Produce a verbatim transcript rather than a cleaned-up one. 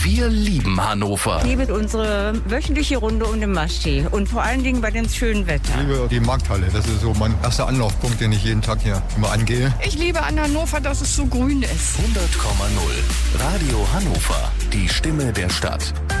Wir lieben Hannover. Ich liebe unsere wöchentliche Runde um den Maschsee und vor allen Dingen bei dem schönen Wetter. Ich liebe die Markthalle, das ist so mein erster Anlaufpunkt, den ich jeden Tag hier immer angehe. Ich liebe an Hannover, dass es so grün ist. hundert Komma null Radio Hannover, die Stimme der Stadt.